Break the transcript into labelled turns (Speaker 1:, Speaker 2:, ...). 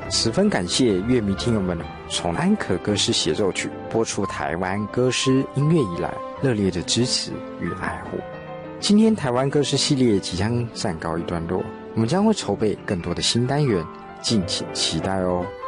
Speaker 1: 十分感谢乐迷听友们从安可歌诗协奏曲播出台湾歌诗音乐以来热烈的支持与爱护。今天台湾歌诗系列即将暂告一段落，我们将会筹备更多的新单元，敬请期待哦。